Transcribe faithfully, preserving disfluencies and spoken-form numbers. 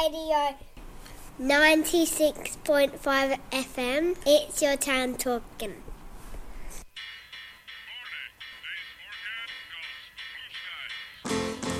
Radio ninety-six point five F M. It's your town talking.